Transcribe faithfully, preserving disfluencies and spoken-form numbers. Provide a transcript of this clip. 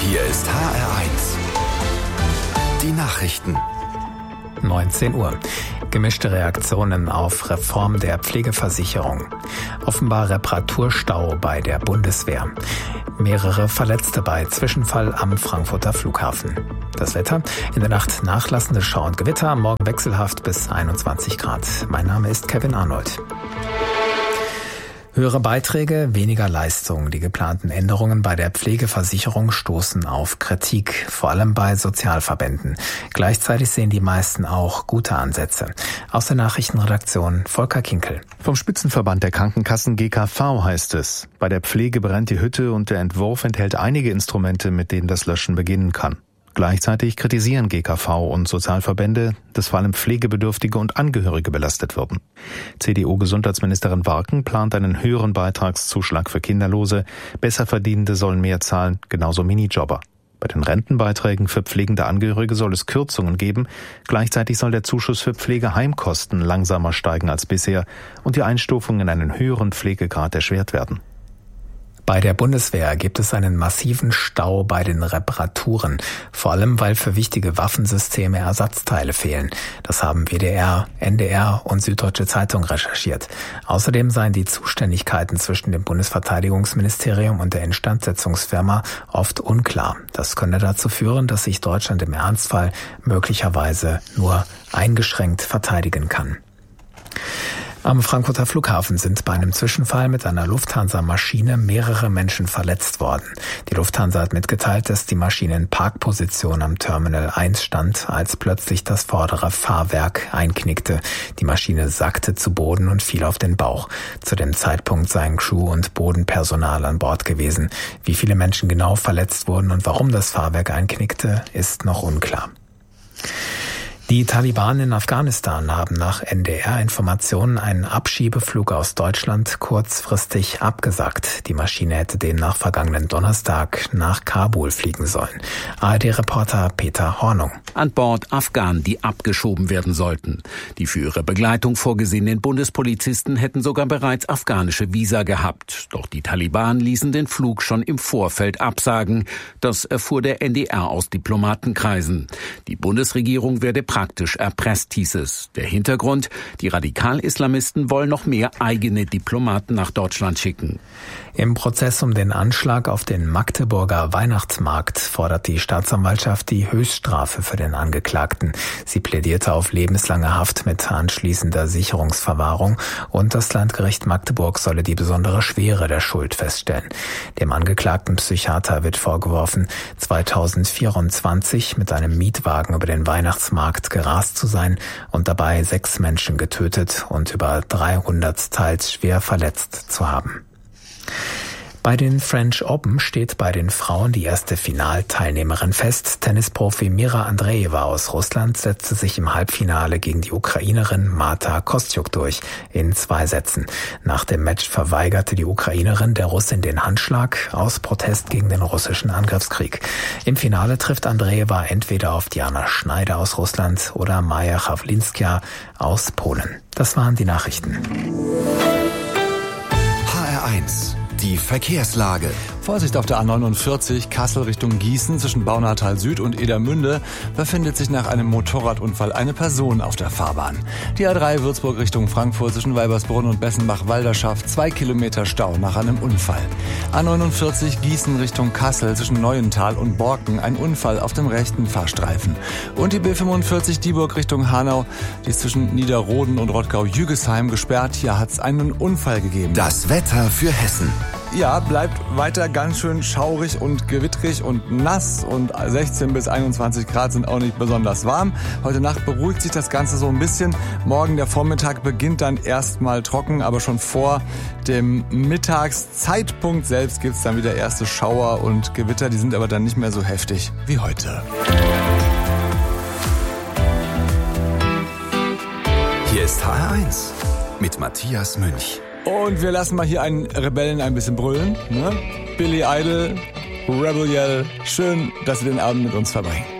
Hier ist H R eins. Die Nachrichten. neunzehn Uhr. Gemischte Reaktionen auf Reform der Pflegeversicherung. Offenbar Reparaturstau bei der Bundeswehr. Mehrere Verletzte bei Zwischenfall am Frankfurter Flughafen. Das Wetter: in der Nacht nachlassende Schauer und Gewitter, morgen wechselhaft bis einundzwanzig Grad. Mein Name ist Kevin Arnold. Höhere Beiträge, weniger Leistung. Die geplanten Änderungen bei der Pflegeversicherung stoßen auf Kritik, vor allem bei Sozialverbänden. Gleichzeitig sehen die meisten auch gute Ansätze. Aus der Nachrichtenredaktion Volker Kinkel. Vom Spitzenverband der Krankenkassen G K V heißt es: Bei der Pflege brennt die Hütte und der Entwurf enthält einige Instrumente, mit denen das Löschen beginnen kann. Gleichzeitig kritisieren G K V und Sozialverbände, dass vor allem Pflegebedürftige und Angehörige belastet würden. C D U-Gesundheitsministerin Warken plant einen höheren Beitragszuschlag für Kinderlose. Besserverdienende sollen mehr zahlen, genauso Minijobber. Bei den Rentenbeiträgen für pflegende Angehörige soll es Kürzungen geben. Gleichzeitig soll der Zuschuss für Pflegeheimkosten langsamer steigen als bisher und die Einstufung in einen höheren Pflegegrad erschwert werden. Bei der Bundeswehr gibt es einen massiven Stau bei den Reparaturen, vor allem weil für wichtige Waffensysteme Ersatzteile fehlen. Das haben W D R, N D R und Süddeutsche Zeitung recherchiert. Außerdem seien die Zuständigkeiten zwischen dem Bundesverteidigungsministerium und der Instandsetzungsfirma oft unklar. Das könne dazu führen, dass sich Deutschland im Ernstfall möglicherweise nur eingeschränkt verteidigen kann. Am Frankfurter Flughafen sind bei einem Zwischenfall mit einer Lufthansa-Maschine mehrere Menschen verletzt worden. Die Lufthansa hat mitgeteilt, dass die Maschine in Parkposition am Terminal eins stand, als plötzlich das vordere Fahrwerk einknickte. Die Maschine sackte zu Boden und fiel auf den Bauch. Zu dem Zeitpunkt seien Crew und Bodenpersonal an Bord gewesen. Wie viele Menschen genau verletzt wurden und warum das Fahrwerk einknickte, ist noch unklar. Die Taliban in Afghanistan haben nach N D R-Informationen einen Abschiebeflug aus Deutschland kurzfristig abgesagt. Die Maschine hätte demnach vergangenen Donnerstag nach Kabul fliegen sollen. A R D-Reporter Peter Hornung. An Bord Afghanen, die abgeschoben werden sollten. Die für ihre Begleitung vorgesehenen Bundespolizisten hätten sogar bereits afghanische Visa gehabt. Doch die Taliban ließen den Flug schon im Vorfeld absagen. Das erfuhr der N D R aus Diplomatenkreisen. Die Bundesregierung werde praktisch erpresst, hieß es. Der Hintergrund: Die Radikal-Islamisten wollen noch mehr eigene Diplomaten nach Deutschland schicken. Im Prozess um den Anschlag auf den Magdeburger Weihnachtsmarkt fordert die Staatsanwaltschaft die Höchststrafe für den Angeklagten. Sie plädierte auf lebenslange Haft mit anschließender Sicherungsverwahrung und das Landgericht Magdeburg solle die besondere Schwere der Schuld feststellen. Dem angeklagten Psychiater wird vorgeworfen, zweitausendvierundzwanzig mit einem Mietwagen über den Weihnachtsmarkt gerast zu sein und dabei sechs Menschen getötet und über dreihundert teils schwer verletzt zu haben. Bei den French Open steht bei den Frauen die erste Finalteilnehmerin fest. Tennisprofi Mira Andreeva aus Russland setzte sich im Halbfinale gegen die Ukrainerin Marta Kostyuk durch in zwei Sätzen. Nach dem Match verweigerte die Ukrainerin der Russin den Handschlag aus Protest gegen den russischen Angriffskrieg. Im Finale trifft Andreeva entweder auf Diana Schneider aus Russland oder Maja Chawlinska aus Polen. Das waren die Nachrichten. H R eins. Die Verkehrslage. Vorsicht auf der A neunundvierzig, Kassel Richtung Gießen zwischen Baunatal Süd und Edermünde befindet sich nach einem Motorradunfall eine Person auf der Fahrbahn. Die A drei Würzburg Richtung Frankfurt zwischen Weibersbrunn und Bessenbach-Walderschaft, zwei Kilometer Stau nach einem Unfall. A neunundvierzig Gießen Richtung Kassel zwischen Neuental und Borken, ein Unfall auf dem rechten Fahrstreifen. Und die B fünfundvierzig Dieburg Richtung Hanau, die ist zwischen Niederroden und Rottgau-Jügesheim gesperrt. Hier hat es einen Unfall gegeben. Das Wetter für Hessen. Ja, bleibt weiter ganz schön schaurig und gewittrig und nass und sechzehn bis einundzwanzig Grad sind auch nicht besonders warm. Heute Nacht beruhigt sich das Ganze so ein bisschen. Morgen der Vormittag beginnt dann erstmal trocken, aber schon vor dem Mittagszeitpunkt selbst gibt's dann wieder erste Schauer und Gewitter. Die sind aber dann nicht mehr so heftig wie heute. Hier ist H R eins mit Matthias Münch. Und wir lassen mal hier einen Rebellen ein bisschen brüllen. Ne? Billy Idol, Rebel Yell. Schön, dass Sie den Abend mit uns verbringen.